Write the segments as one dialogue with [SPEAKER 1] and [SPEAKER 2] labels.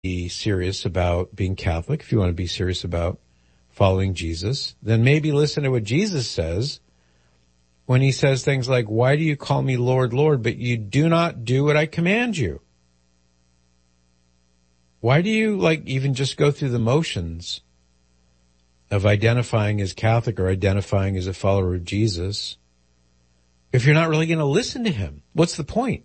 [SPEAKER 1] be serious about being Catholic, if you want to be serious about following Jesus, then maybe listen to what Jesus says when he says things like, why do you call me Lord, Lord, but you do not do what I command you? Why do you even just go through the motions of identifying as Catholic or identifying as a follower of Jesus if you're not really going to listen to him? What's the point?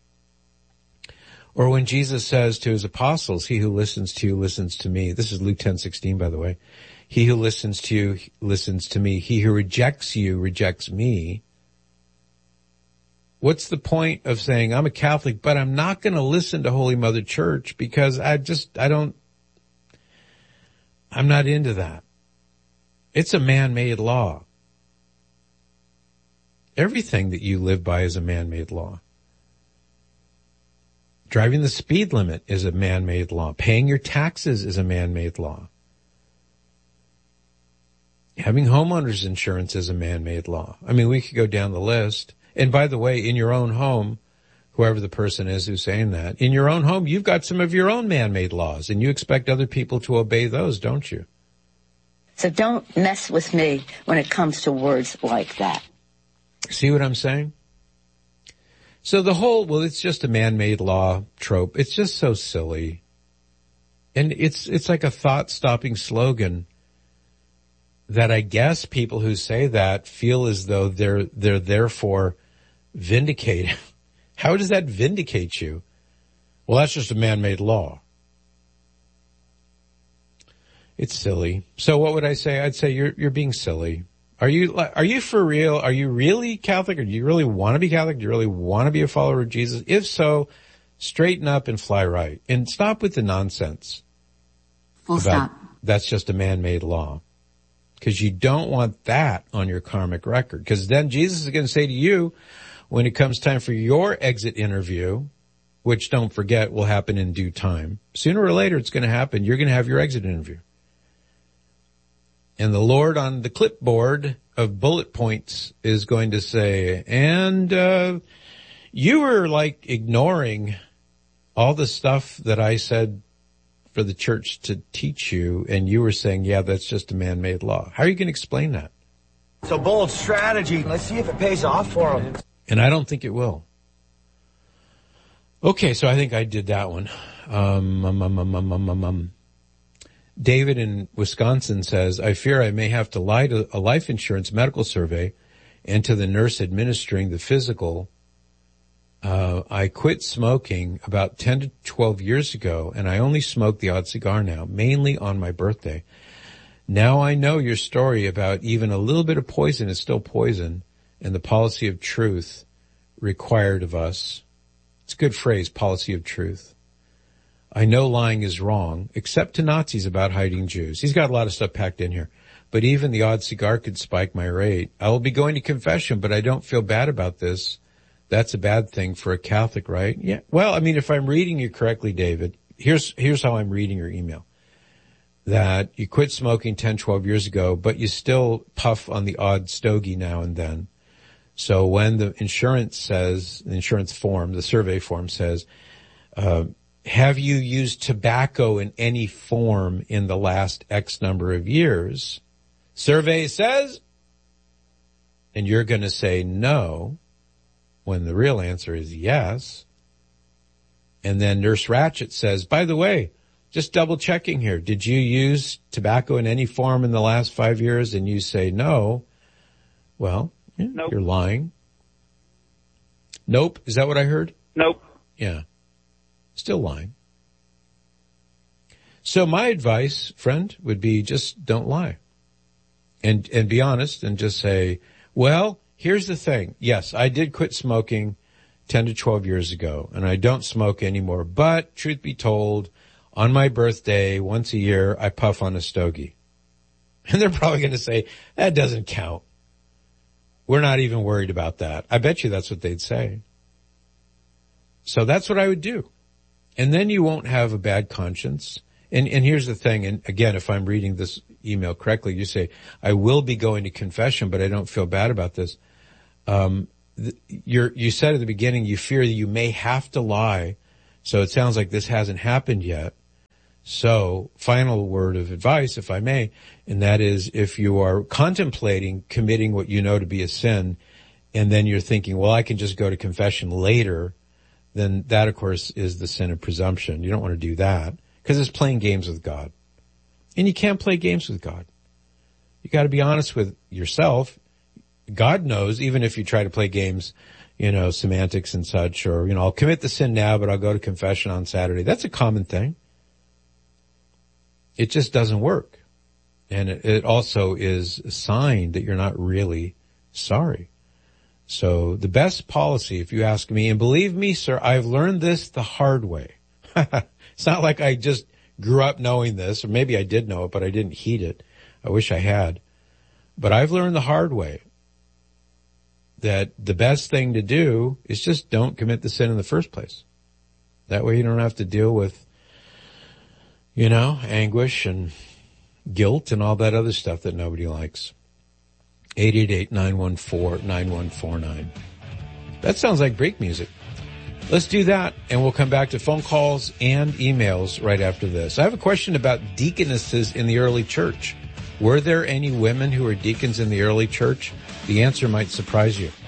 [SPEAKER 1] Or when Jesus says to his apostles, he who listens to you listens to me. This is Luke 10:16, by the way. He who listens to you listens to me. He who rejects you rejects me. What's the point of saying, I'm a Catholic, but I'm not going to listen to Holy Mother Church because I'm not into that. It's a man-made law. Everything that you live by is a man-made law. Driving the speed limit is a man-made law. Paying your taxes is a man-made law. Having homeowners insurance is a man-made law. I mean, we could go down the list. And by the way, in your own home, whoever the person is who's saying that, in your own home, you've got some of your own man-made laws, and you expect other people to obey those, don't you?
[SPEAKER 2] So don't mess with me when it comes to words like that.
[SPEAKER 1] See what I'm saying? So the whole, it's just a man-made law trope. It's just so silly. And it's like a thought-stopping slogan that I guess people who say that feel as though they're therefore vindicated. How does that vindicate you? Well, that's just a man-made law. It's silly. So what would I say? I'd say you're being silly. Are you for real? Are you really Catholic? Or do you really want to be Catholic? Do you really want to be a follower of Jesus? If so, straighten up and fly right. And stop with the nonsense.
[SPEAKER 2] Full stop.
[SPEAKER 1] That's just a man-made law. Because you don't want that on your karmic record. Because then Jesus is going to say to you, when it comes time for your exit interview, which don't forget will happen in due time, sooner or later it's going to happen. You're going to have your exit interview. And the Lord on the clipboard of bullet points is going to say, and you were ignoring all the stuff that I said for the church to teach you, and you were saying, yeah, that's just a man-made law. How are you going to explain that?
[SPEAKER 3] It's a bold strategy. Let's see if it pays off for them.
[SPEAKER 1] And I don't think it will. Okay, so I think I did that one. David in Wisconsin says, I fear I may have to lie to a life insurance medical survey and to the nurse administering the physical. I quit smoking about 10 to 12 years ago, and I only smoke the odd cigar now, mainly on my birthday. Now I know your story about even a little bit of poison is still poison, and the policy of truth required of us. It's a good phrase, policy of truth. I know lying is wrong, except to Nazis about hiding Jews. He's got a lot of stuff packed in here. But even the odd cigar could spike my rate. I will be going to confession, but I don't feel bad about this. That's a bad thing for a Catholic, right? Yeah. Well, I mean, if I'm reading you correctly, David, here's how I'm reading your email. That you quit smoking 10, 12 years ago, but you still puff on the odd stogie now and then. So when the insurance form, the survey form says, have you used tobacco in any form in the last X number of years? Survey says, and you're going to say no, when the real answer is yes. And then Nurse Ratchet says, by the way, just double checking here. Did you use tobacco in any form in the last 5 years? And you say no. Well, nope. You're lying. Nope. Is that what I heard?
[SPEAKER 4] Nope.
[SPEAKER 1] Yeah. Still lying. So my advice, friend, would be just don't lie. And be honest and just say, well, here's the thing. Yes, I did quit smoking 10 to 12 years ago, and I don't smoke anymore. But truth be told, on my birthday, once a year, I puff on a stogie. And they're probably going to say, that doesn't count. We're not even worried about that. I bet you that's what they'd say. So that's what I would do. And then you won't have a bad conscience. And here's the thing, and again, if I'm reading this email correctly, you say, I will be going to confession, but I don't feel bad about this. You said at the beginning you fear that you may have to lie, so it sounds like this hasn't happened yet. So, final word of advice, if I may, and that is if you are contemplating committing what you know to be a sin, and then you're thinking, well, I can just go to confession later, then that, of course, is the sin of presumption. You don't want to do that because it's playing games with God. And you can't play games with God. You got to be honest with yourself. God knows, even if you try to play games, semantics and such, or, I'll commit the sin now, but I'll go to confession on Saturday. That's a common thing. It just doesn't work. And it also is a sign that you're not really sorry. So the best policy, if you ask me, and believe me, sir, I've learned this the hard way. It's not like I just grew up knowing this, or maybe I did know it, but I didn't heed it. I wish I had. But I've learned the hard way that the best thing to do is just don't commit the sin in the first place. That way you don't have to deal with, anguish and guilt and all that other stuff that nobody likes. 888-914-9149. That sounds like break music. Let's do that, and we'll come back to phone calls and emails right after this. I have a question about deaconesses in the early church. Were there any women who were deacons in the early church? The answer might surprise you.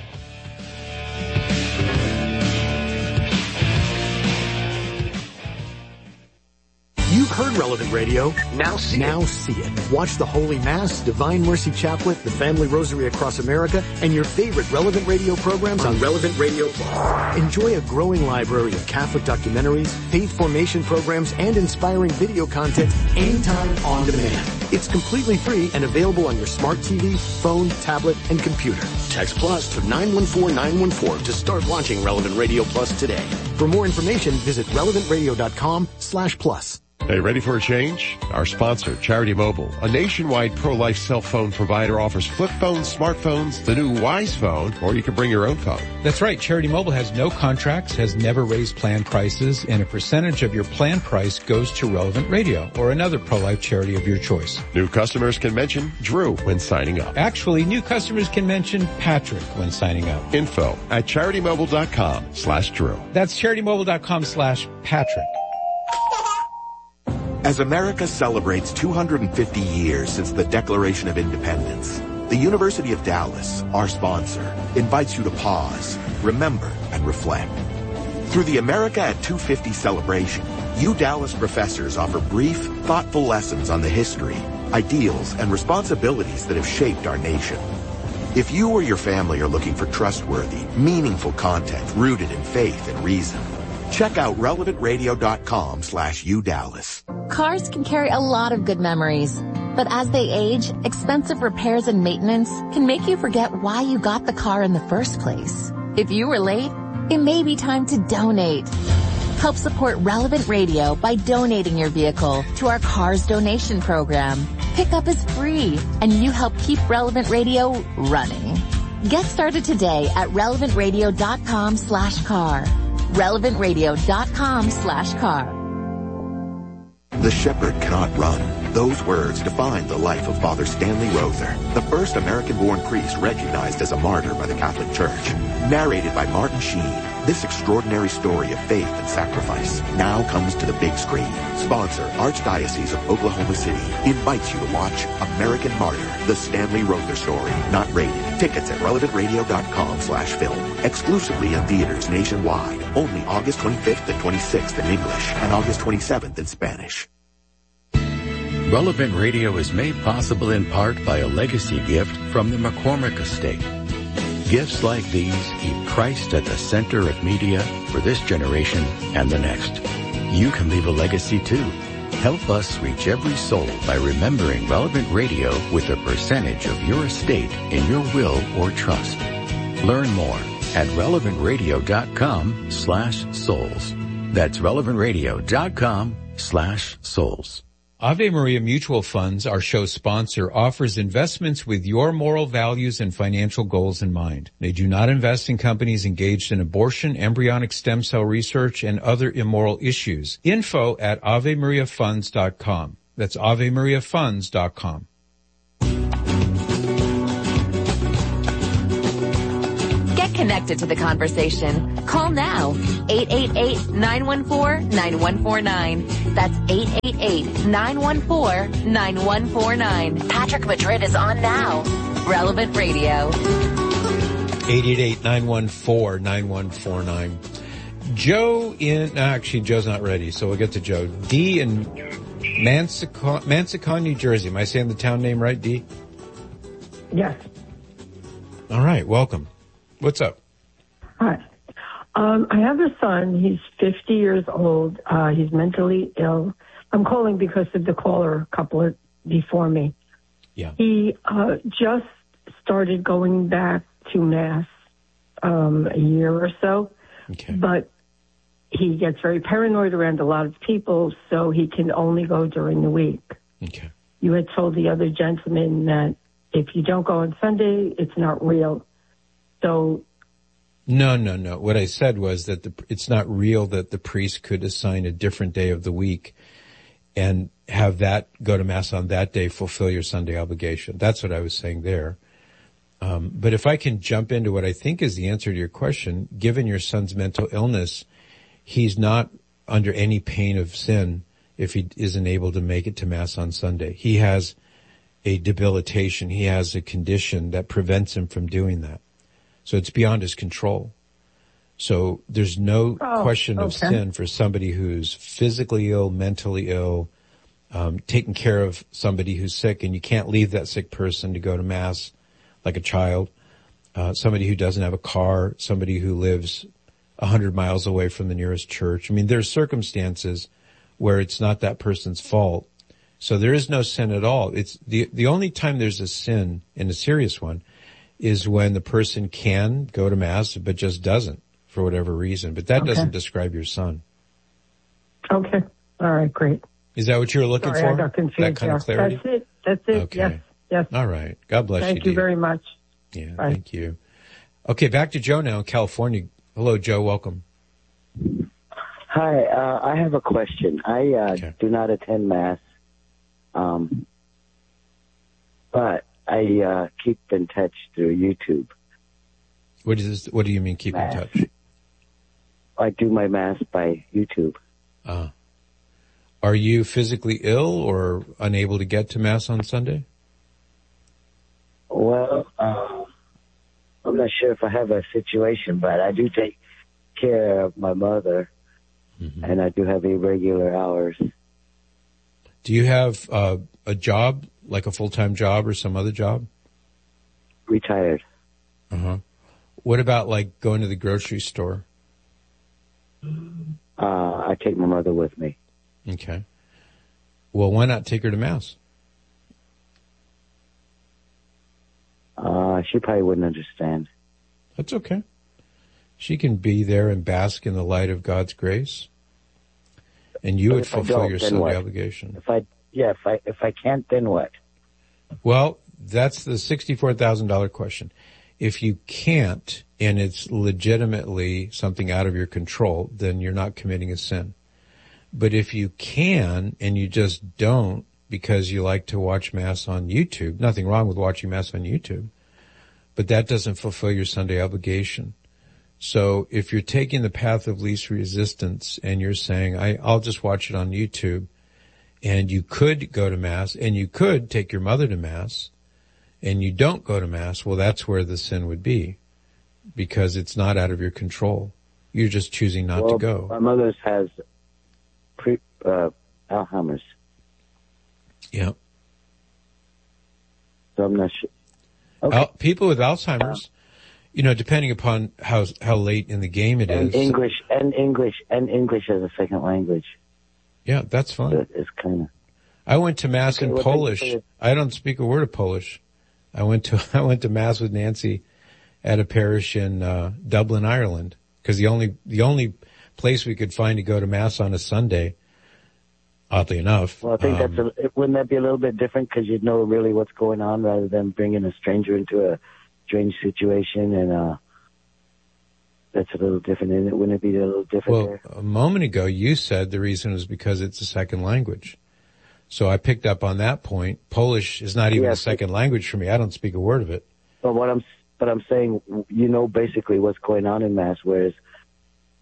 [SPEAKER 4] You've heard Relevant Radio. Now see it. Watch the Holy Mass, Divine Mercy Chaplet, the Family Rosary Across America, and your favorite Relevant Radio programs on Relevant Radio Plus. Enjoy a growing library of Catholic documentaries, faith formation programs, and inspiring video content anytime on demand. It's completely free and available on your smart TV, phone, tablet, and computer. Text Plus to 914-914 to start watching Relevant Radio Plus today. For more information, visit relevantradio.com/plus.
[SPEAKER 5] Hey, ready for a change? Our sponsor, Charity Mobile, a nationwide pro-life cell phone provider, offers flip phones, smartphones, the new Wise phone, or you can bring your own phone.
[SPEAKER 6] That's right. Charity Mobile has no contracts, has never raised plan prices, and a percentage of your plan price goes to Relevant Radio or another pro-life charity of your choice.
[SPEAKER 5] New customers can mention Drew when signing up.
[SPEAKER 6] Actually, new customers can mention Patrick when signing up.
[SPEAKER 5] Info at CharityMobile.com/Drew.
[SPEAKER 6] That's CharityMobile.com/Patrick.
[SPEAKER 7] As America celebrates 250 years since the Declaration of Independence, the University of Dallas, our sponsor, invites you to pause, remember, and reflect. Through the America at 250 celebration, you Dallas professors offer brief, thoughtful lessons on the history, ideals, and responsibilities that have shaped our nation. If you or your family are looking for trustworthy, meaningful content rooted in faith and reason, check out relevantradio.com/UDallas.
[SPEAKER 8] Cars can carry a lot of good memories, but as they age, expensive repairs and maintenance can make you forget why you got the car in the first place. If you were late, it may be time to donate. Help support Relevant Radio by donating your vehicle to our Cars Donation Program. Pickup is free, and you help keep Relevant Radio running. Get started today at relevantradio.com/car. relevantradio.com/car.
[SPEAKER 7] The shepherd cannot run. Those words define the life of Father Stanley Rother, the first American-born priest recognized as a martyr by the Catholic Church. Narrated by Martin Sheen, this extraordinary story of faith and sacrifice now comes to the big screen. Sponsor, Archdiocese of Oklahoma City, invites you to watch American Martyr, the Stanley Rother story. Not rated. Tickets at relevantradio.com/film. Exclusively in theaters nationwide. Only August 25th and 26th in English and August 27th in Spanish.
[SPEAKER 9] Relevant Radio is made possible in part by a legacy gift from the McCormick Estate. Gifts like these keep Christ at the center of media for this generation and the next. You can leave a legacy too. Help us reach every soul by remembering Relevant Radio with a percentage of your estate in your will or trust. Learn more at relevantradio.com/souls. That's relevantradio.com/souls.
[SPEAKER 6] Ave Maria Mutual Funds, our show sponsor, offers investments with your moral values and financial goals in mind. They do not invest in companies engaged in abortion, embryonic stem cell research, and other immoral issues. Info at AveMariaFunds.com. That's AveMariaFunds.com.
[SPEAKER 8] Get connected to the conversation. Call now. 888-914-9149. That's 888-914-9149. Patrick Madrid is on now. Relevant Radio.
[SPEAKER 1] 888-914-9149. Joe actually Joe's not ready, so we'll get to Joe. D in Mansaquan, New Jersey. Am I saying the town name right, D?
[SPEAKER 10] Yes.
[SPEAKER 1] All right, welcome. What's up?
[SPEAKER 10] Hi. I have a son. He's 50 years old. He's mentally ill. I'm calling because of the caller a couple before me.
[SPEAKER 1] Yeah.
[SPEAKER 10] He just started going back to Mass a year or so.
[SPEAKER 1] Okay.
[SPEAKER 10] But he gets very paranoid around a lot of people, so he can only go during the week.
[SPEAKER 1] Okay.
[SPEAKER 10] You had told the other gentleman that if you don't go on Sunday, it's not real. So...
[SPEAKER 1] No. What I said was that it's not real that the priest could assign a different day of the week and have that go to Mass on that day, fulfill your Sunday obligation. That's what I was saying there. But if I can jump into what I think is the answer to your question, given your son's mental illness, he's not under any pain of sin if he isn't able to make it to Mass on Sunday. He has a debilitation. He has a condition that prevents him from doing that. So it's beyond his control. So there's no question of sin for somebody who's physically ill, mentally ill, taking care of somebody who's sick, and you can't leave that sick person to go to Mass like a child, somebody who doesn't have a car, somebody who lives 100 miles away from the nearest church. I mean, there's circumstances where it's not that person's fault. So there is no sin at all. It's the only time there's a sin, and a serious one, is when the person can go to Mass but just doesn't for whatever reason. But that doesn't describe your son.
[SPEAKER 10] Okay. All right, great.
[SPEAKER 1] Is that what you were looking for?
[SPEAKER 10] I got confused.
[SPEAKER 1] That kind of clarity?
[SPEAKER 10] That's it.
[SPEAKER 1] Okay.
[SPEAKER 10] Yes.
[SPEAKER 1] All right. God bless you.
[SPEAKER 10] Thank you very much.
[SPEAKER 1] Yeah,
[SPEAKER 10] Bye.
[SPEAKER 1] Thank you. Okay, back to Joe now in California. Hello, Joe. Welcome.
[SPEAKER 11] Hi. I have a question. I do not attend Mass, but I keep in touch through YouTube.
[SPEAKER 1] What do you mean keep in touch?
[SPEAKER 11] I do my Mass by YouTube.
[SPEAKER 1] Are you physically ill or unable to get to Mass on Sunday?
[SPEAKER 11] Well, I'm not sure if I have a situation, but I do take care of my mother, and I do have irregular hours.
[SPEAKER 1] Do you have a job, like a full-time job or some other job?
[SPEAKER 11] Retired.
[SPEAKER 1] What about like going to the grocery store?
[SPEAKER 11] I take my mother with me.
[SPEAKER 1] Okay. Well, why not take her to Mass?
[SPEAKER 11] She probably wouldn't understand.
[SPEAKER 1] That's okay. She can be there and bask in the light of God's grace, and you would fulfill your Sunday obligation.
[SPEAKER 11] If I can't, then what?
[SPEAKER 1] Well, that's the $64,000 question. If you can't, and it's legitimately something out of your control, then you're not committing a sin. But if you can, and you just don't because you like to watch Mass on YouTube, nothing wrong with watching Mass on YouTube, but that doesn't fulfill your Sunday obligation. So if you're taking the path of least resistance and you're saying, I'll just watch it on YouTube, and you could go to Mass, and you could take your mother to Mass, and you don't go to Mass, well, that's where the sin would be, because it's not out of your control. You're just choosing not to go.
[SPEAKER 11] My mother's has Alzheimer's.
[SPEAKER 1] Yeah.
[SPEAKER 11] So I'm not sure. Okay.
[SPEAKER 1] People with Alzheimer's, depending upon how late in the game it is.
[SPEAKER 11] English as a second language.
[SPEAKER 1] Yeah, that's fine.
[SPEAKER 11] It's kind of.
[SPEAKER 1] I went to Mass in Polish. I don't speak a word of Polish. I went to Mass with Nancy at a parish in Dublin, Ireland, because the only place we could find to go to Mass on a Sunday, oddly enough.
[SPEAKER 11] Well, I think wouldn't that be a little bit different, because you'd know really what's going on rather than bringing a stranger into a strange situation, and that's a little different, isn't it? Wouldn't it be a little different?
[SPEAKER 1] Well,
[SPEAKER 11] there?
[SPEAKER 1] A moment ago you said the reason was because it's a second language. So I picked up on that point. Polish is not even a second language for me. I don't speak a word of it.
[SPEAKER 11] But I'm saying, basically what's going on in Mass, whereas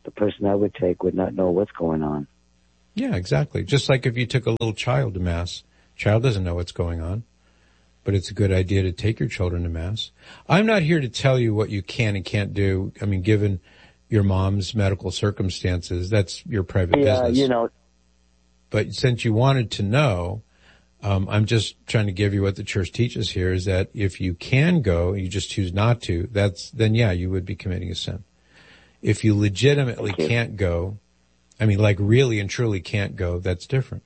[SPEAKER 11] the person I would take would not know what's going on.
[SPEAKER 1] Yeah, exactly. Just like if you took a little child to Mass. Child doesn't know what's going on, but it's a good idea to take your children to Mass. I'm not here to tell you what you can and can't do. I mean, given your mom's medical circumstances, that's your private business.
[SPEAKER 11] You know.
[SPEAKER 1] But since you wanted to know, I'm just trying to give you what the church teaches here is that if you can go, you just choose not to, then you would be committing a sin. If you legitimately can't go, I mean, like really and truly can't go, that's different.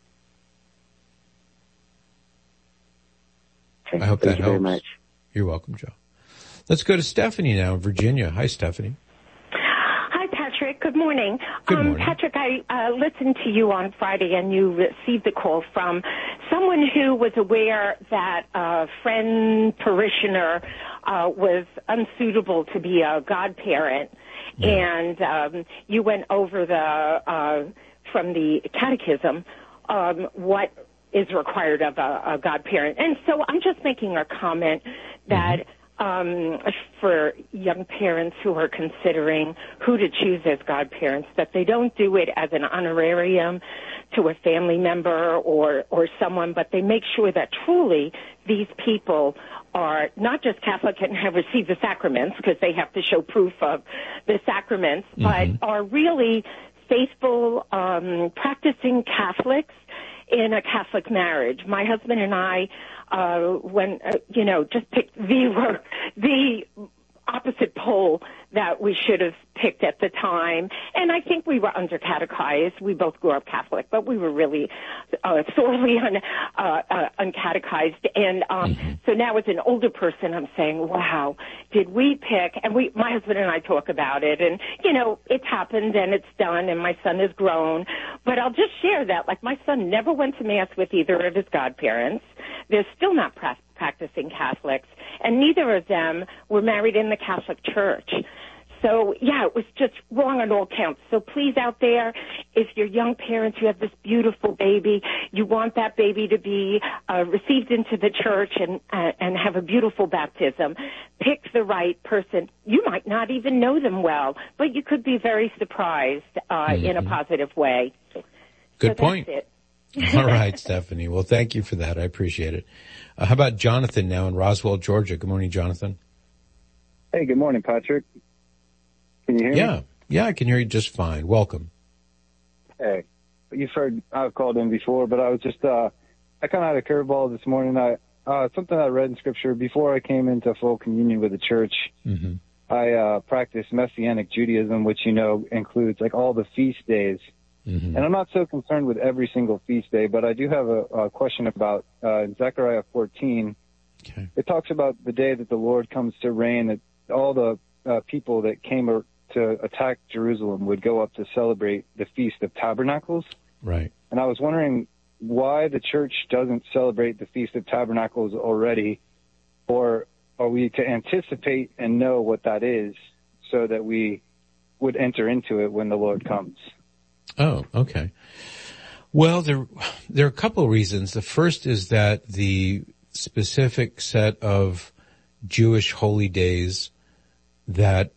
[SPEAKER 11] Okay.
[SPEAKER 1] I hope that helps.
[SPEAKER 11] Thank you very much.
[SPEAKER 1] You're welcome, Joe. Let's go to Stephanie now in Virginia. Hi, Stephanie.
[SPEAKER 12] Hi, Patrick. Good morning.
[SPEAKER 1] Good morning.
[SPEAKER 12] Patrick, I listened to you on Friday, and you received a call from someone who was aware that a friend, parishioner, was unsuitable to be a godparent. Yeah. And you went over from the catechism, what is required of a godparent. And so I'm just making a comment that for young parents who are considering who to choose as godparents, that they don't do it as an honorarium to a family member or someone, but they make sure that truly these people are not just Catholic and have received the sacraments, because they have to show proof of the sacraments, but are really faithful, practicing Catholics in a Catholic marriage. My husband and I, just picked the opposite pole that we should have picked at the time. And I think we were under-catechized. We both grew up Catholic, but we were really sorely uncatechized. And so now as an older person, I'm saying, wow, did we pick? And my husband and I talk about it. And, it's happened and it's done, and my son has grown. But I'll just share that, like, my son never went to Mass with either of his godparents. They're still not practicing Catholics, and neither of them were married in the Catholic Church. So, it was just wrong on all counts. So please, out there, if you're young parents, you have this beautiful baby, you want that baby to be received into the church and have a beautiful baptism, pick the right person. You might not even know them well, but you could be very surprised in a positive way.
[SPEAKER 1] Good
[SPEAKER 12] so
[SPEAKER 1] point.
[SPEAKER 12] That's it.
[SPEAKER 1] All right, Stephanie. Well, thank you for that. I appreciate it. How about Jonathan now in Roswell, Georgia? Good morning, Jonathan.
[SPEAKER 13] Hey, good morning, Patrick. Can you hear me?
[SPEAKER 1] Yeah, I can hear you just fine. Welcome.
[SPEAKER 13] Hey, you've heard I've called in before, but I was just, I kind of had a curveball this morning. Something I read in Scripture before I came into full communion with the church. I practiced Messianic Judaism, which, includes like all the feast days. And I'm not so concerned with every single feast day, but I do have a question about in Zechariah 14.
[SPEAKER 1] Okay.
[SPEAKER 13] It talks about the day that the Lord comes to reign, that all the people that came to attack Jerusalem would go up to celebrate the Feast of Tabernacles.
[SPEAKER 1] Right.
[SPEAKER 13] And I was wondering why the church doesn't celebrate the Feast of Tabernacles already, or are we to anticipate and know what that is so that we would enter into it when the Lord comes?
[SPEAKER 1] Oh, okay. Well, there are a couple of reasons. The first is that the specific set of Jewish holy days that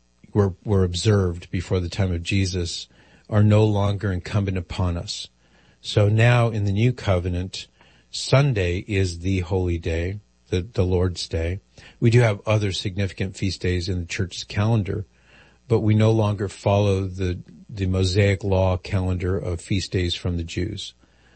[SPEAKER 1] were observed before the time of Jesus are no longer incumbent upon us. So now in the new covenant, Sunday is the holy day, the Lord's Day. We do have other significant feast days in the church's calendar, but we no longer follow the Mosaic law calendar of feast days from the Jews.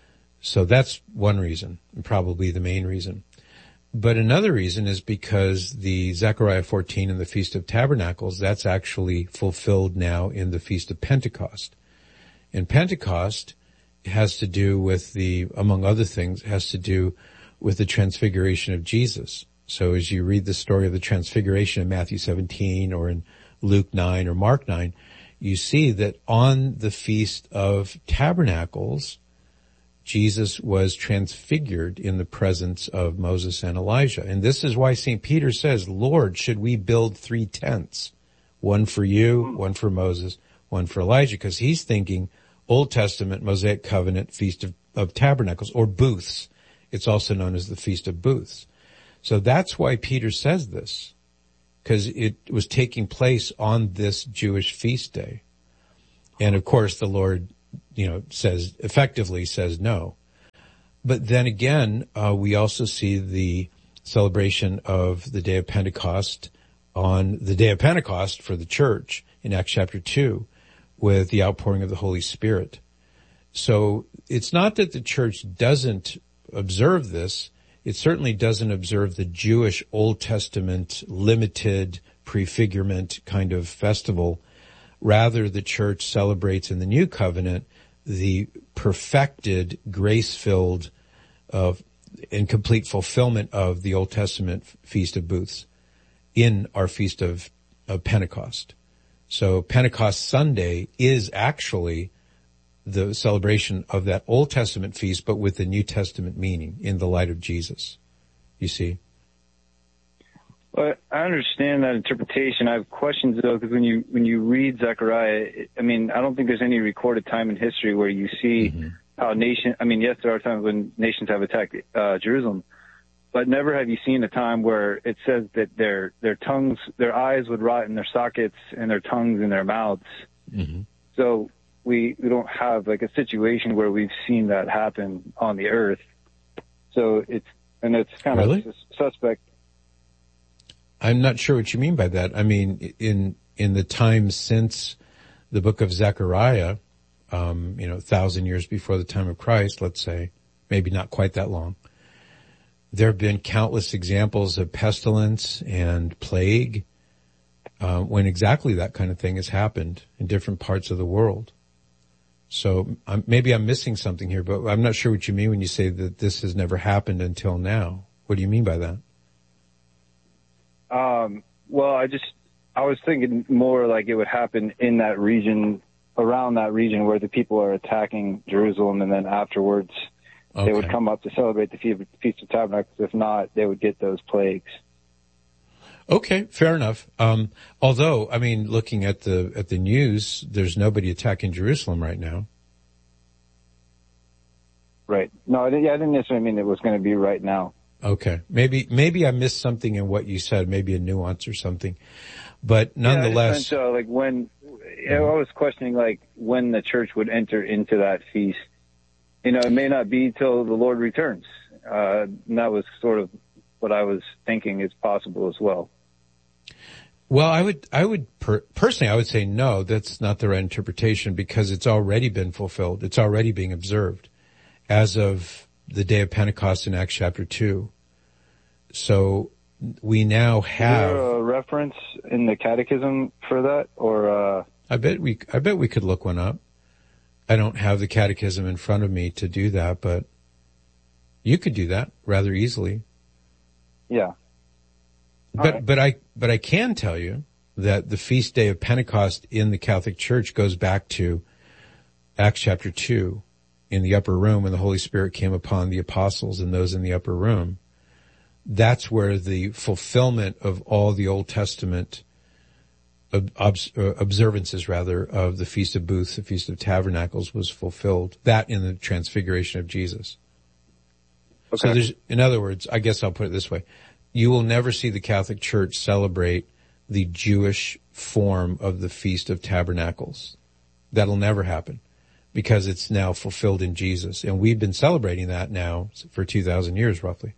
[SPEAKER 1] So that's one reason, and probably the main reason. But another reason is because the Zechariah 14 and the Feast of Tabernacles, that's actually fulfilled now in the Feast of Pentecost. And Pentecost has to do with among other things, has to do with the transfiguration of Jesus. So as you read the story of the transfiguration in Matthew 17 or in Luke 9 or Mark 9, you see that on the Feast of Tabernacles, Jesus was transfigured in the presence of Moses and Elijah. And this is why St. Peter says, Lord, should we build 3 tents? One for you, one for Moses, one for Elijah, because he's thinking Old Testament, Mosaic Covenant, Feast of Tabernacles, or booths. It's also known as the Feast of Booths. So that's why Peter says this, because it was taking place on this Jewish feast day. And of course the Lord, effectively says no. But then again, we also see the celebration of the Day of Pentecost on the Day of Pentecost for the church in Acts chapter 2 with the outpouring of the Holy Spirit. So it's not that the church doesn't observe this. It certainly doesn't observe the Jewish Old Testament limited prefigurement kind of festival. Rather, the church celebrates in the New Covenant the perfected, grace-filled, and complete fulfillment of the Old Testament Feast of Booths in our Feast of Pentecost. So Pentecost Sunday is actually the celebration of that Old Testament feast, but with the New Testament meaning in the light of Jesus. You see?
[SPEAKER 13] Well, I understand that interpretation. I have questions though, because when you read Zechariah, I don't think there's any recorded time in history where you see how yes, there are times when nations have attacked Jerusalem, but never have you seen a time where it says that their tongues, their eyes would rot in their sockets and their tongues in their mouths. So we don't have like a situation where we've seen that happen on the earth. So it's kind of suspect.
[SPEAKER 1] I'm not sure what you mean by that. I mean, in the time since the book of Zechariah, 1,000 years before the time of Christ, let's say, maybe not quite that long, there have been countless examples of pestilence and plague, when exactly that kind of thing has happened in different parts of the world. So maybe I'm missing something here, but I'm not sure what you mean when you say that this has never happened until now. What do you mean by that?
[SPEAKER 13] Well, I was thinking more like it would happen in that region, around that region where the people are attacking Jerusalem, and then afterwards they would come up to celebrate the Feast of Tabernacles. If not, they would get those plagues.
[SPEAKER 1] Okay, fair enough. Although, looking at the news, there's nobody attacking Jerusalem right now.
[SPEAKER 13] Right. No, I didn't necessarily mean it was going to be right now.
[SPEAKER 1] Okay. Maybe I missed something in what you said, maybe a nuance or something. But nonetheless.
[SPEAKER 13] Yeah, I was questioning when the church would enter into that feast. It may not be till the Lord returns. And that was sort of what I was thinking is possible as well.
[SPEAKER 1] Well, I would personally, I would say no, that's not the right interpretation, because it's already been fulfilled. It's already being observed as of the day of Pentecost in Acts chapter 2. So we now have.
[SPEAKER 13] Is there a reference in the catechism for that, or?
[SPEAKER 1] I bet we could look one up. I don't have the catechism in front of me to do that, but you could do that rather easily.
[SPEAKER 13] Yeah.
[SPEAKER 1] But I can tell you that the feast day of Pentecost in the Catholic Church goes back to Acts chapter 2 in the upper room when the Holy Spirit came upon the apostles and those in the upper room. That's where the fulfillment of all the Old Testament observances of the Feast of Booths, the Feast of Tabernacles was fulfilled. That in the transfiguration of Jesus. Okay. So in other words, I guess I'll put it this way. You will never see the Catholic Church celebrate the Jewish form of the Feast of Tabernacles. That'll never happen because it's now fulfilled in Jesus. And we've been celebrating that now for 2,000 years roughly.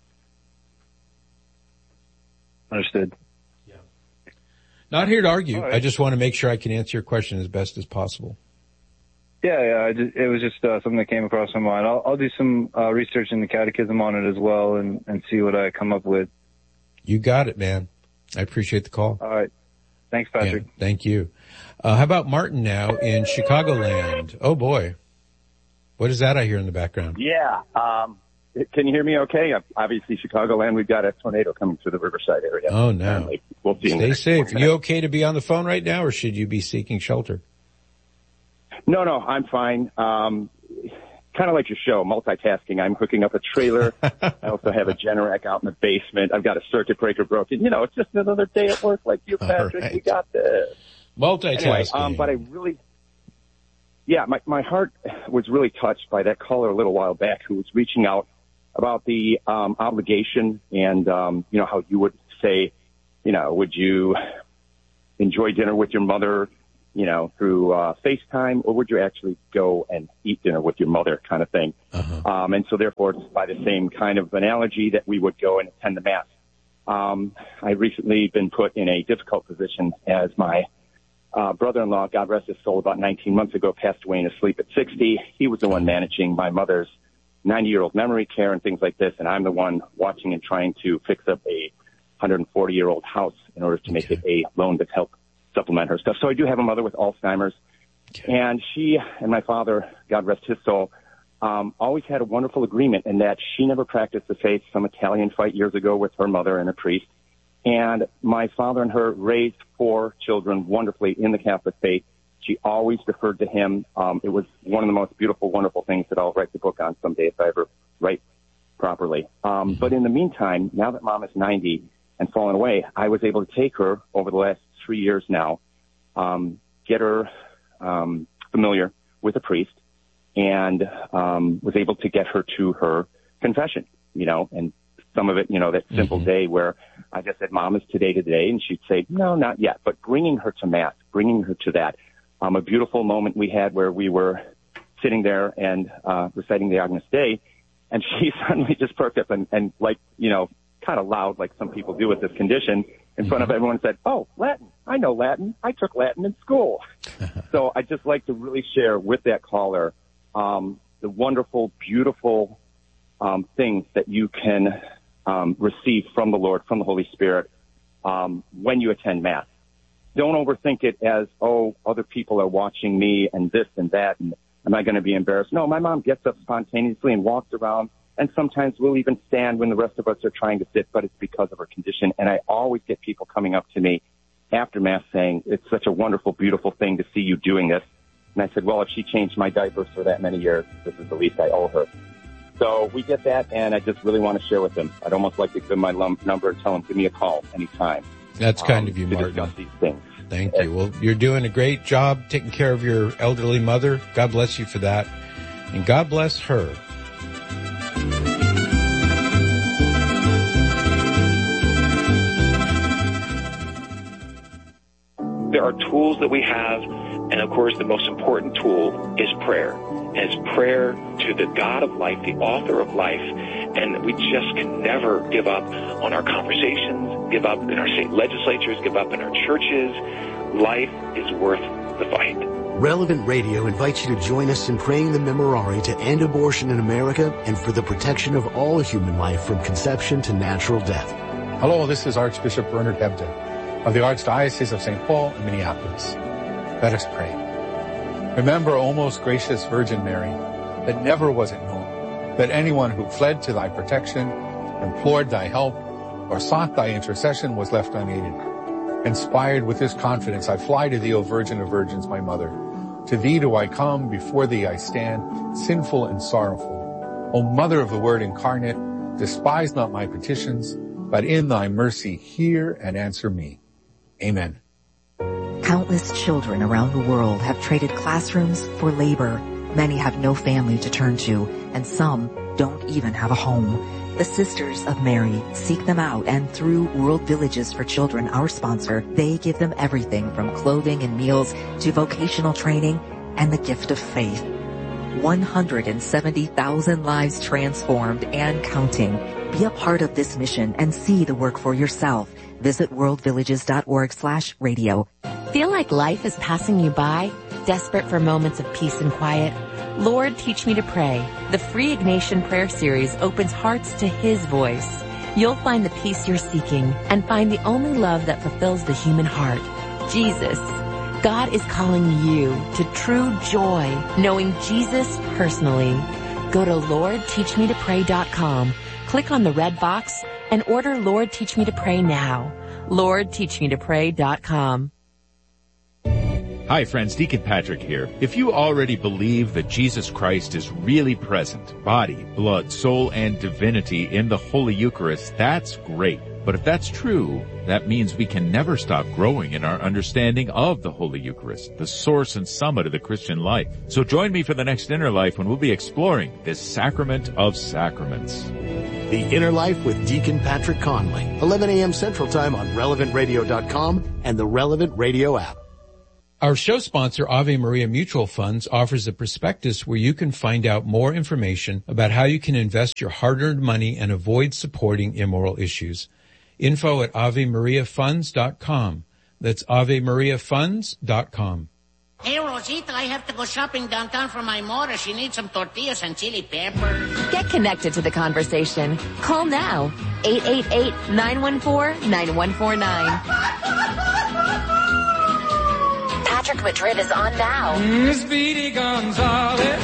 [SPEAKER 13] Understood.
[SPEAKER 1] Yeah. Not here to argue.
[SPEAKER 13] Right.
[SPEAKER 1] I just want to make sure I can answer your question as best as possible.
[SPEAKER 13] Yeah. It was just something that came across my mind. I'll do some research in the catechism on it as well and see what I come up with.
[SPEAKER 1] You got it, man. I appreciate the call.
[SPEAKER 13] All right. Thanks, Patrick.
[SPEAKER 1] Yeah, thank you. How about Martin now in Chicagoland? Oh, boy. What is that I hear in the background?
[SPEAKER 14] Yeah. Can you hear me okay? Obviously, Chicagoland, we've got a tornado coming through the Riverside area.
[SPEAKER 1] Oh, no.
[SPEAKER 14] We'll see.
[SPEAKER 1] Stay safe. Are you okay to be on the phone right now, or should you be seeking shelter?
[SPEAKER 14] No, I'm fine. Kind of like your show, multitasking. I'm hooking up a trailer. I also have a Generac out in the basement. I've got a circuit breaker broken. It's just another day at work like you, Patrick. Right. We got this.
[SPEAKER 1] Multitasking.
[SPEAKER 14] Anyway, but I really, my heart was really touched by that caller a little while back who was reaching out about the obligation and, how you would say, would you enjoy dinner with your mother through FaceTime, or would you actually go and eat dinner with your mother kind of thing? And so therefore, it's by the same kind of analogy that we would go and attend the Mass. I've recently been put in a difficult position as my brother-in-law, God rest his soul, about 19 months ago, passed away in his sleep at 60. He was the one managing my mother's 90-year-old memory care and things like this, and I'm the one watching and trying to fix up a 140-year-old house in order to make it a loan to help supplement her stuff. So I do have a mother with Alzheimer's, and she and my father, God rest his soul, always had a wonderful agreement in that she never practiced the faith. Some Italian fight years ago with her mother and a priest, and my father and her raised 4 children wonderfully in the Catholic faith. She always deferred to him. It was one of the most beautiful, wonderful things that I'll write the book on someday if I ever write properly. But in the meantime, now that Mom is 90 and fallen away, I was able to take her over the last 3 years now, get her familiar with a priest, and was able to get her to her confession, and some of it, that simple day where I just said, Mom, is today today? And she'd say, no, not yet. But bringing her to Mass, bringing her to that, a beautiful moment we had where we were sitting there and reciting the Agnus Dei, and she suddenly just perked up and like, kind of loud, like some people do with this condition, in front of everyone, said, oh, Latin. I know Latin. I took Latin in school. So I just like to really share with that caller the wonderful, beautiful things that you can receive from the Lord, from the Holy Spirit, when you attend Mass. Don't overthink it as, oh, other people are watching me and this and that, and am I going to be embarrassed? No, my mom gets up spontaneously and walks around, and sometimes we'll even stand when the rest of us are trying to sit, but it's because of her condition. And I always get people coming up to me after Mass saying, it's such a wonderful, beautiful thing to see you doing this. And I said, well, if she changed my diapers for that many years, this is the least I owe her. So we get that, and I just really want to share with them. I'd almost like to give them my number and tell them, give me a call anytime.
[SPEAKER 1] That's kind of you, Martin.
[SPEAKER 14] Discuss these things.
[SPEAKER 1] Thank you. Well, you're doing a great job taking care of your elderly mother. God bless you for that. And God bless her.
[SPEAKER 15] There are tools that we have, and of course the most important tool is prayer. And it's prayer to the God of life, the author of life, and we just can never give up on our conversations, give up in our state legislatures, give up in our churches. Life is worth the fight.
[SPEAKER 4] Relevant Radio invites you to join us in praying the Memorare to end abortion in America and for the protection of all human life from conception to natural death.
[SPEAKER 16] Hello, this is Archbishop Bernard Hebda of the Archdiocese of St. Paul in Minneapolis. Let us pray. Remember, O most gracious Virgin Mary, that never was it known that anyone who fled to thy protection, implored thy help, or sought thy intercession was left unaided. Inspired with this confidence, I fly to thee, O Virgin of Virgins, my mother. To thee do I come, before thee I stand, sinful and sorrowful. O Mother of the Word incarnate, despise not my petitions, but in thy mercy hear and answer me. Amen.
[SPEAKER 17] Countless children around the world have traded classrooms for labor. Many have no family to turn to, and some don't even have a home. The Sisters of Mary seek them out, and through World Villages for Children, our sponsor, they give them everything from clothing and meals to vocational training and the gift of faith. 170,000 lives transformed and counting. Be a part of this mission and see the work for yourself. Visit worldvillages.org/radio.
[SPEAKER 8] Feel like life is passing you by? Desperate for moments of peace and quiet? Lord, Teach Me to Pray. The free Ignatian prayer series opens hearts to His voice. You'll find the peace you're seeking and find the only love that fulfills the human heart, Jesus. God is calling you to true joy, knowing Jesus personally. Go to LordTeachMeToPray.com, click on the red box, and order Lord Teach Me to Pray now. LordTeachMeToPray.com.
[SPEAKER 18] Hi friends, Deacon Patrick here. If you already believe that Jesus Christ is really present, body, blood, soul, and divinity in the Holy Eucharist, that's great. But if that's true, that means we can never stop growing in our understanding of the Holy Eucharist, the source and summit of the Christian life. So join me for the next Inner Life when we'll be exploring this sacrament of sacraments.
[SPEAKER 4] The Inner Life with Deacon Patrick Conley, 11 a.m. Central Time on RelevantRadio.com and the Relevant Radio app.
[SPEAKER 1] Our show sponsor, Ave Maria Mutual Funds, offers a prospectus where you can find out more information about how you can invest your hard-earned money and avoid supporting immoral issues. Info at AveMariaFunds.com. That's AveMariaFunds.com.
[SPEAKER 19] Hey, Rosita, I have to go shopping downtown for my mother. She needs some tortillas and chili pepper.
[SPEAKER 8] Get connected to the conversation. Call now. 888-914-9149. Patrick Madrid is on now.
[SPEAKER 1] Speedy Gonzalez.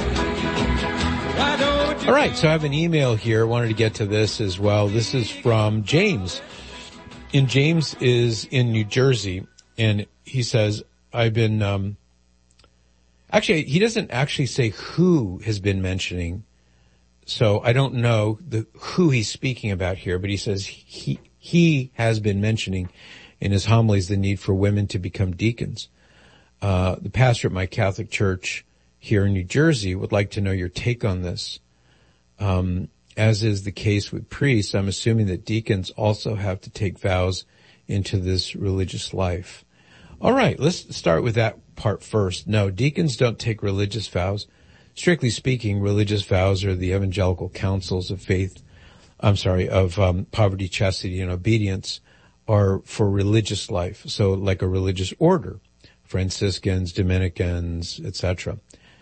[SPEAKER 1] All right, so I have an email here. I wanted to get to this as well. This is from James. And James is in New Jersey, and he says, I've been, actually, he doesn't actually say who has been mentioning, so I don't know who he's speaking about here, but he says he has been mentioning in his homilies the need for women to become deacons. The pastor at my Catholic church here in New Jersey would like to know your take on this. As is the case with priests, I'm assuming that deacons also have to take vows into this religious life. All right, let's start with that part first. No, deacons don't take religious vows. Strictly speaking, religious vows are the evangelical councils of faith, poverty, chastity, and obedience are for religious life. So like a religious order, Franciscans, Dominicans, etc.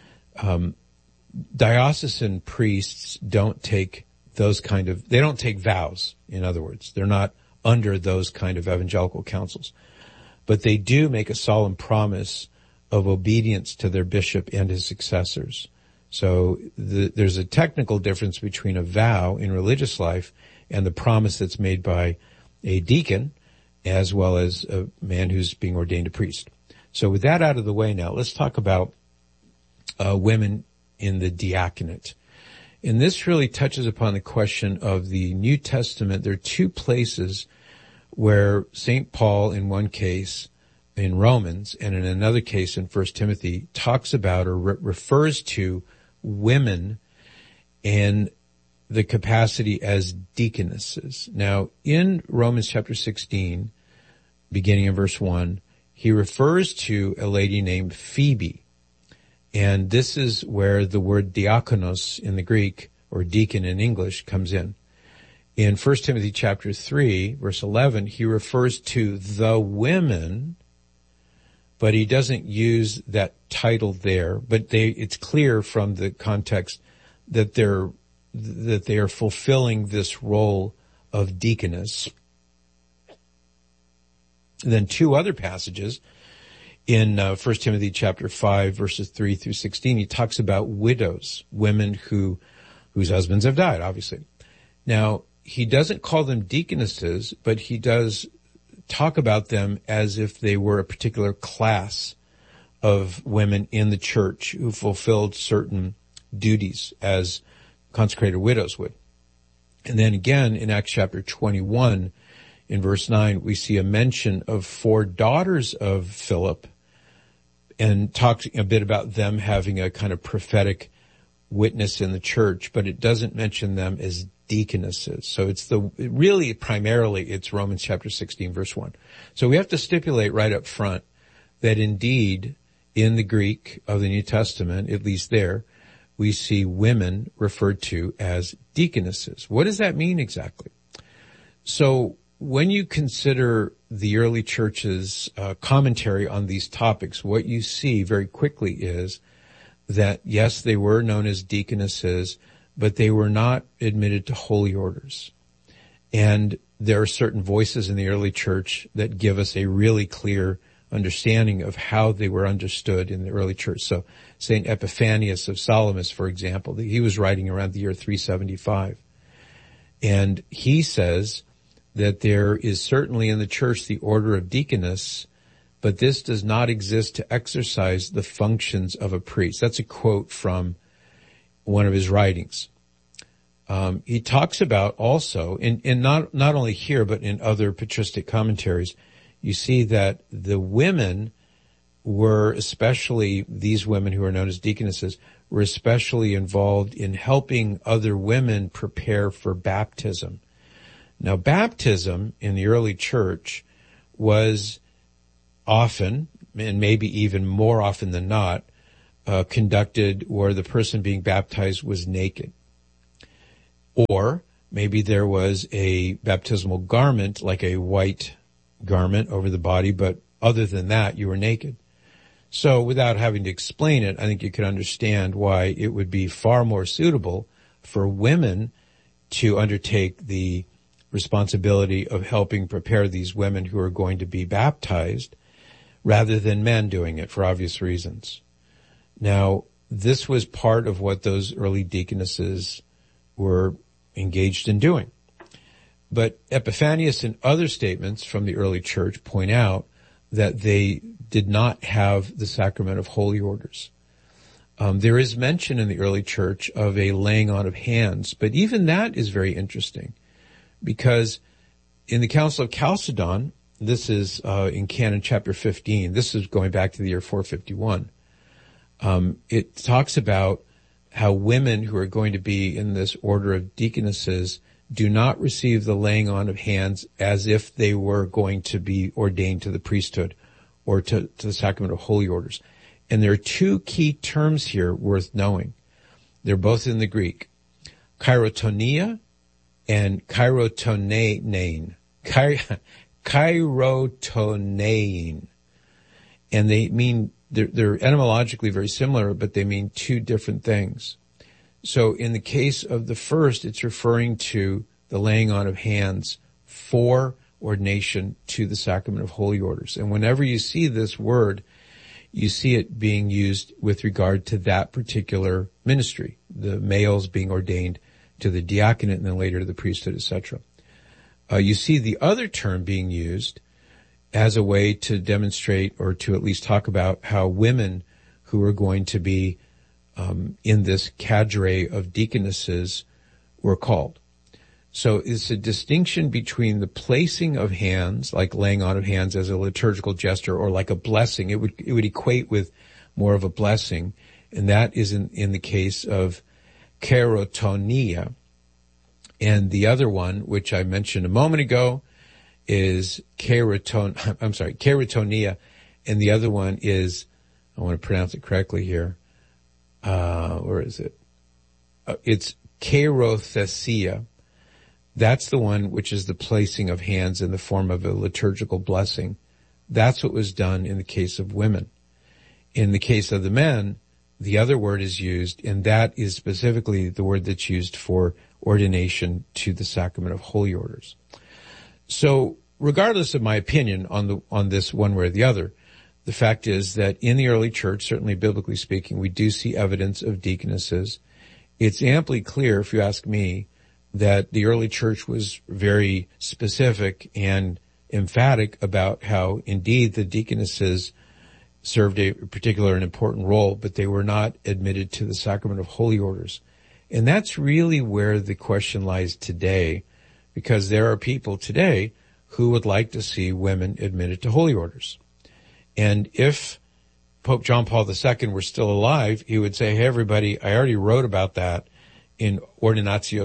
[SPEAKER 1] Diocesan priests don't take they don't take vows, in other words. They're not under those kind of evangelical councils. But they do make a solemn promise of obedience to their bishop and his successors. So there's a technical difference between a vow in religious life and the promise that's made by a deacon, as well as a man who's being ordained a priest. So with that out of the way now, let's talk about women in the diaconate. And this really touches upon the question of the New Testament. There are two places where St. Paul, in one case, in Romans, and in another case in 1 Timothy, talks about or refers to women in the capacity as deaconesses. Now, in Romans chapter 16, beginning in verse 1, he refers to a lady named Phoebe. And this is where the word diakonos in the Greek, or deacon in English, comes in. In 1 Timothy chapter 3, verse 11, he refers to the women, but he doesn't use that title there. But it's clear from the context that they are fulfilling this role of deaconess. And then two other passages. In 1 Timothy chapter 5, verses 3 through 16, he talks about widows, women whose husbands have died, obviously. Now, he doesn't call them deaconesses, but he does talk about them as if they were a particular class of women in the church who fulfilled certain duties as consecrated widows would. And then again, in Acts chapter 21, in verse 9, we see a mention of 4 daughters of Philip, and talks a bit about them having a kind of prophetic witness in the church, but it doesn't mention them as deaconesses. So it's primarily Romans chapter 16, verse 1. So we have to stipulate right up front that indeed in the Greek of the New Testament, at least there, we see women referred to as deaconesses. What does that mean exactly? So when you consider the early church's commentary on these topics, what you see very quickly is that, yes, they were known as deaconesses, but they were not admitted to holy orders. And there are certain voices in the early church that give us a really clear understanding of how they were understood in the early church. So St. Epiphanius of Salamis, for example, he was writing around the year 375. And he says that there is certainly in the church the order of deaconess, but this does not exist to exercise the functions of a priest. That's a quote from one of his writings. He talks about also, and not only here, but in other patristic commentaries, you see that the women were especially, these women who are known as deaconesses, were especially involved in helping other women prepare for baptism. Now, baptism in the early church was often, and maybe even more often than not, conducted where the person being baptized was naked. Or maybe there was a baptismal garment, like a white garment over the body, but other than that, you were naked. So without having to explain it, I think you can understand why it would be far more suitable for women to undertake the responsibility of helping prepare these women who are going to be baptized rather than men doing it for obvious reasons. Now, this was part of what those early deaconesses were engaged in doing. But Epiphanius and other statements from the early church point out that they did not have the sacrament of holy orders. There is mention in the early church of a laying on of hands, but even that is very interesting because in the Council of Chalcedon, this is in Canon chapter 15, this is going back to the year 451, it talks about how women who are going to be in this order of deaconesses do not receive the laying on of hands as if they were going to be ordained to the priesthood or to the sacrament of holy orders. And there are two key terms here worth knowing. They're both in the Greek. Cheirotonia and cheirotonein. Cheirotonein. And they mean, they're etymologically very similar, but they mean two different things. So in the case of the first, it's referring to the laying on of hands for ordination to the sacrament of holy orders. And whenever you see this word, you see it being used with regard to that particular ministry, the males being ordained to the diaconate and then later to the priesthood, etc. You see the other term being used as a way to demonstrate or to at least talk about how women who are going to be in this cadre of deaconesses were called. So it's a distinction between the placing of hands, like laying on of hands as a liturgical gesture or like a blessing. It would equate with more of a blessing. And that is in the case of cheirotonia. And the other one, which I mentioned a moment ago, is cheirotonia. And the other one is, I want to pronounce it correctly here. Where is it? It's cheirothesia. That's the one which is the placing of hands in the form of a liturgical blessing. That's what was done in the case of women. In the case of the men, the other word is used, and that is specifically the word that's used for ordination to the sacrament of holy orders. So, regardless of my opinion on this one way or the other, the fact is that in the early church, certainly biblically speaking, we do see evidence of deaconesses. It's amply clear, if you ask me, that the early church was very specific and emphatic about how indeed the deaconesses served a particular and important role, but they were not admitted to the sacrament of holy orders. And that's really where the question lies today, because there are people today who would like to see women admitted to holy orders. And if Pope John Paul II were still alive, he would say, hey, everybody, I already wrote about that in Ordinatio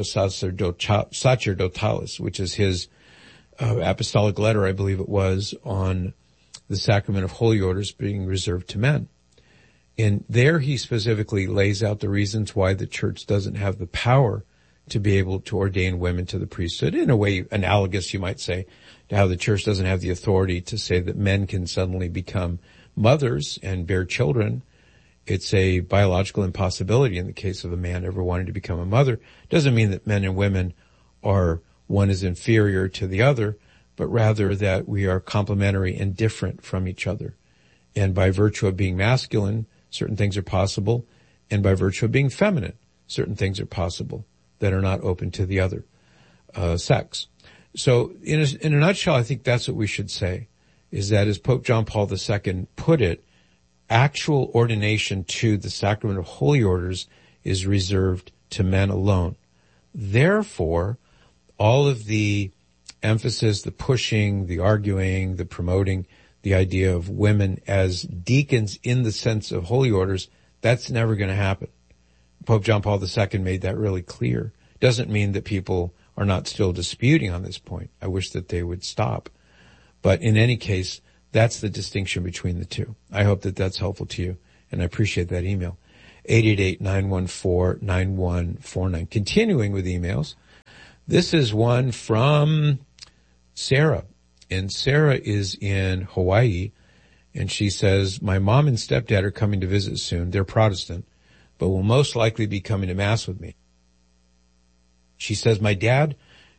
[SPEAKER 1] Sacerdotalis, which is his apostolic letter, I believe it was, on the sacrament of holy orders being reserved to men. And there he specifically lays out the reasons why the church doesn't have the power to be able to ordain women to the priesthood, in a way analogous, you might say, to how the church doesn't have the authority to say that men can suddenly become mothers and bear children. It's a biological impossibility in the case of a man ever wanting to become a mother. Doesn't mean that men and women are one is inferior to the other, but rather that we are complementary and different from each other. And by virtue of being masculine, certain things are possible, and by virtue of being feminine, certain things are possible that are not open to the other sex. So in a nutshell, I think that's what we should say, is that as Pope John Paul II put it, actual ordination to the sacrament of holy orders is reserved to men alone. Therefore, all of the emphasis, the pushing, the arguing, the promoting, the idea of women as deacons in the sense of holy orders, that's never going to happen. Pope John Paul II made that really clear. Doesn't mean that people are not still disputing on this point. I wish that they would stop. But in any case, That's the distinction between the two. I hope that that's helpful to you, and I appreciate that email. 888-914-9149. Continuing with emails. This is one from Sarah, and Sarah is in Hawaii, and she says, my mom and stepdad are coming to visit soon. They're Protestant, but will most likely be coming to Mass with me. She says, my stepdad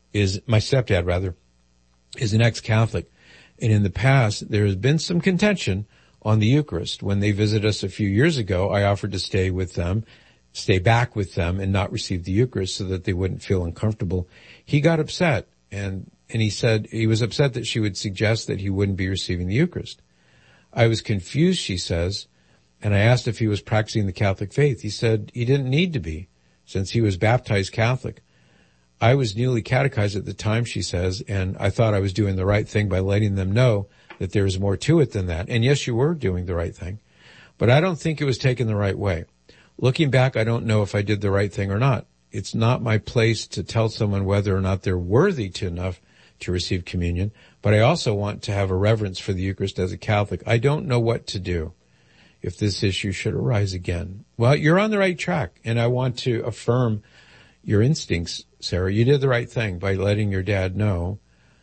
[SPEAKER 1] is an ex-Catholic, and in the past there has been some contention on the Eucharist. When they visited us a few years ago, I offered to stay back with them and not receive the Eucharist so that they wouldn't feel uncomfortable. He got upset, and he said he was upset that she would suggest that he wouldn't be receiving the Eucharist. I was confused, she says, and I asked if he was practicing the Catholic faith. He said he didn't need to be, since he was baptized Catholic. I was newly catechized at the time, she says, and I thought I was doing the right thing by letting them know that there is more to it than that. And yes, you were doing the right thing, but I don't think it was taken the right way. Looking back, I don't know if I did the right thing or not. It's not my place to tell someone whether or not they're worthy enough to receive communion, but I also want to have a reverence for the Eucharist as a Catholic. I don't know what to do if this issue should arise again. Well, you're on the right track, and I want to affirm your instincts, Sarah. You did the right thing by letting your dad know,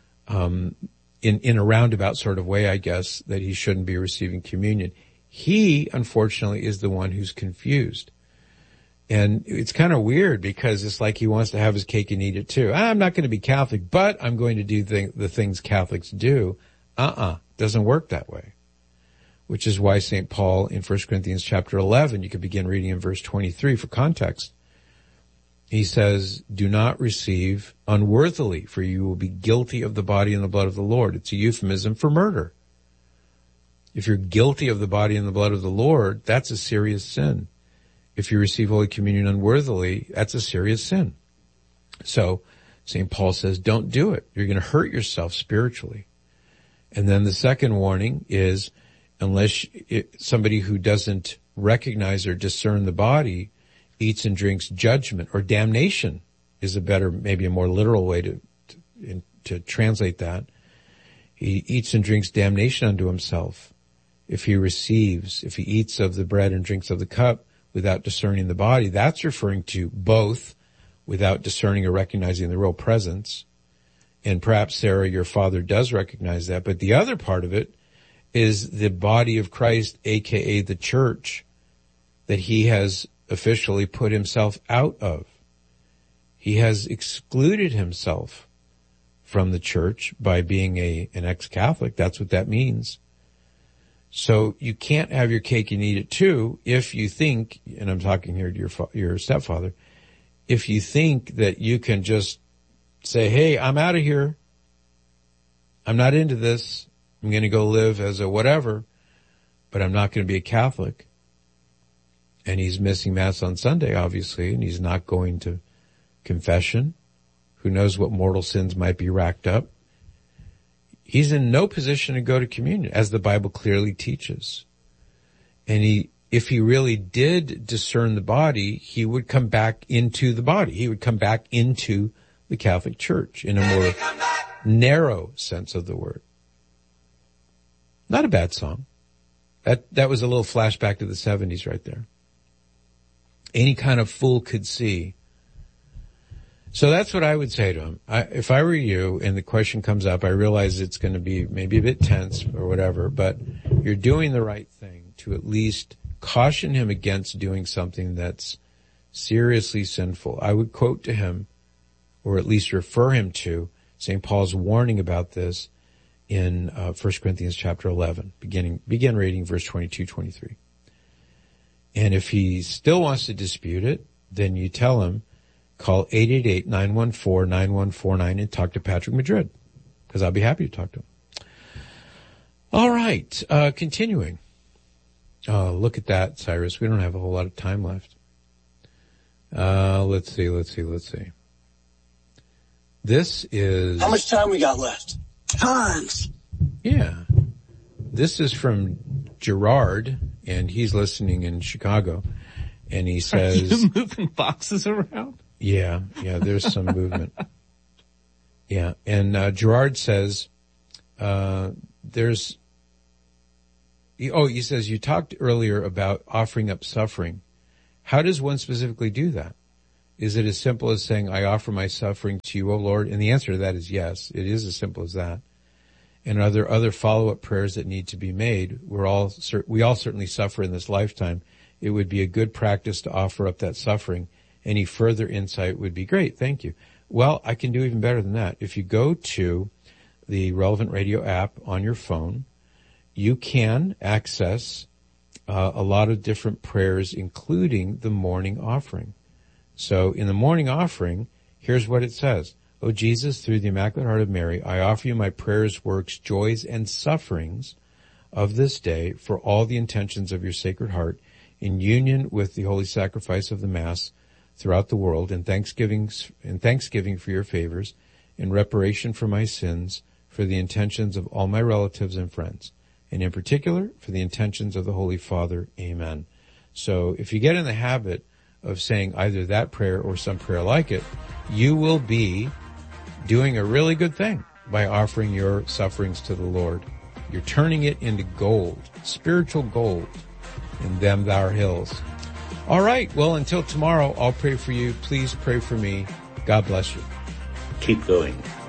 [SPEAKER 1] in a roundabout sort of way, I guess, that he shouldn't be receiving communion. He, unfortunately, is the one who's confused. And it's kind of weird because it's like he wants to have his cake and eat it too. I'm not going to be Catholic, but I'm going to do the things Catholics do. Doesn't work that way. Which is why St. Paul in 1 Corinthians chapter 11, you could begin reading in verse 23 for context. He says, do not receive unworthily, for you will be guilty of the body and the blood of the Lord. It's a euphemism for murder. If you're guilty of the body and the blood of the Lord, that's a serious sin. If you receive Holy Communion unworthily, that's a serious sin. So St. Paul says, don't do it. You're going to hurt yourself spiritually. And then the second warning is, unless somebody who doesn't recognize or discern the body eats and drinks judgment or damnation is a better, maybe a more literal way to translate that. He eats and drinks damnation unto himself if he eats of the bread and drinks of the cup without discerning the body. That's referring to both without discerning or recognizing the real presence. And perhaps, Sarah, your father does recognize that. But the other part of it is the body of Christ, aka the church, that he has officially put himself out of. He has excluded himself from the church by being an ex-Catholic. That's what that means. So you can't have your cake and eat it too if you think, and I'm talking here to your stepfather, if you think that you can just say, hey, I'm out of here. I'm not into this. I'm going to go live as a whatever, but I'm not going to be a Catholic. And he's missing Mass on Sunday, obviously, and he's not going to confession. Who knows what mortal sins might be racked up. He's in no position to go to communion, as the Bible clearly teaches. And if he really did discern the body, he would come back into the body. He would come back into the Catholic Church in a more narrow sense of the word. Not a bad song. That was a little flashback to the 70s right there. Any kind of fool could see. So that's what I would say to him. If I were you and the question comes up, I realize it's going to be maybe a bit tense or whatever, but you're doing the right thing to at least caution him against doing something that's seriously sinful. I would quote to him, or at least refer him to, St. Paul's warning about this in 1 Corinthians chapter 11, begin reading verse 22, 23. And if he still wants to dispute it, then you tell him, call 888-914-9149 and talk to Patrick Madrid, because I'll be happy to talk to him. All right, continuing. Look at that, Cyrus. We don't have a whole lot of time left. Let's see. This is...
[SPEAKER 3] How much time we got left? Tons.
[SPEAKER 1] Yeah. This is from Gerard, and he's listening in Chicago, and he says...
[SPEAKER 6] Are you moving boxes around?
[SPEAKER 1] Yeah, there's some movement. Yeah, and Gerard says, there's He says, you talked earlier about offering up suffering. How does one specifically do that? Is it as simple as saying, I offer my suffering to you, O Lord? And the answer to that is yes. It is as simple as that. And are there other follow-up prayers that need to be made? We all certainly suffer in this lifetime. It would be a good practice to offer up that suffering. Any further insight would be great. Thank you. Well, I can do even better than that. If you go to the Relevant Radio app on your phone, you can access a lot of different prayers, including the morning offering. So in the morning offering, here's what it says. O Jesus, through the Immaculate Heart of Mary, I offer you my prayers, works, joys, and sufferings of this day for all the intentions of your Sacred Heart in union with the holy sacrifice of the Mass throughout the world, in thanksgiving for your favors, in reparation for my sins, for the intentions of all my relatives and friends, and in particular for the intentions of the Holy Father. Amen. So if you get in the habit of saying either that prayer or some prayer like it, you will be doing a really good thing by offering your sufferings to the Lord. You're turning it into gold, spiritual gold, in them thou hills. All right. Well, until tomorrow, I'll pray for you. Please pray for me. God bless you.
[SPEAKER 9] Keep going.